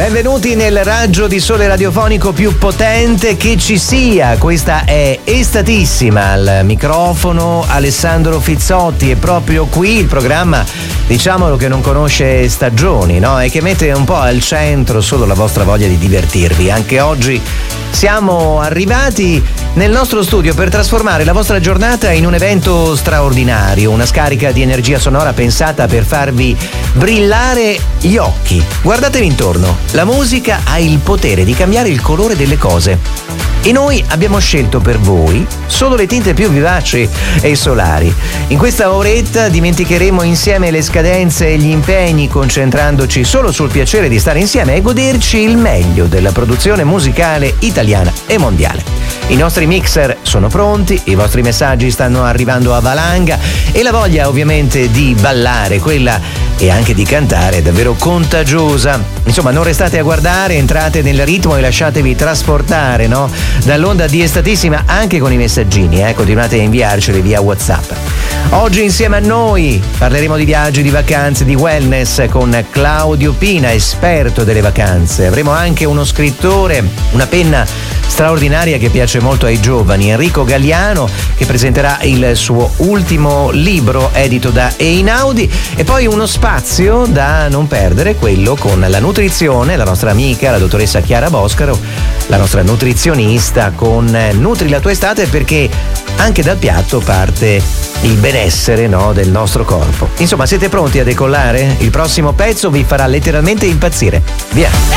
Benvenuti nel raggio di sole radiofonico più potente che ci sia. Questa è Estatissima, al microfono Alessandro Fizzotti, e proprio qui il programma, diciamolo, che non conosce stagioni, no? E che mette un po' al centro solo la vostra voglia di divertirvi. Anche oggi siamo arrivati nel nostro studio per trasformare la vostra giornata in un evento straordinario, una scarica di energia sonora pensata per farvi brillare gli occhi. Guardatevi intorno, la musica ha il potere di cambiare il colore delle cose. E noi abbiamo scelto per voi solo le tinte più vivaci e solari. In questa oretta dimenticheremo insieme le scadenze e gli impegni, concentrandoci solo sul piacere di stare insieme e goderci il meglio della produzione musicale italiana e mondiale. I nostri mixer sono pronti, i vostri messaggi stanno arrivando a valanga e la voglia ovviamente di ballare, quella e anche di cantare, è davvero contagiosa. Insomma, non restate a guardare, entrate nel ritmo e lasciatevi trasportare, no? Dall'onda di Estatissima, anche con i messaggini, continuate a inviarceli via WhatsApp. Oggi insieme a noi parleremo di viaggi, di vacanze, di wellness con Claudio Pina, esperto delle vacanze. Avremo anche uno scrittore, una penna straordinaria che piace molto ai giovani, Enrico Galliano, che presenterà il suo ultimo libro edito da Einaudi, e poi uno spazio da non perdere, quello con la nutrizione, la nostra amica, la dottoressa Chiara Boscaro, la nostra nutrizionista, con Nutri la tua estate, perché anche dal piatto parte il benessere, no, del nostro corpo. Insomma, siete pronti a decollare? Il prossimo pezzo vi farà letteralmente impazzire. Via!